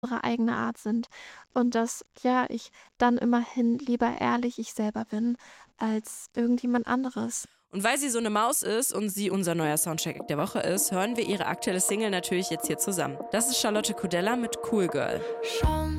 unsere eigene Art sind und dass, ja, ich dann immerhin lieber ehrlich ich selber bin als irgendjemand anderes. Und weil sie so eine Maus ist und sie unser neuer Soundcheck der Woche ist, hören wir ihre aktuelle Single natürlich jetzt hier zusammen. Das ist Charlotte Kudella mit Cool Girl. Schon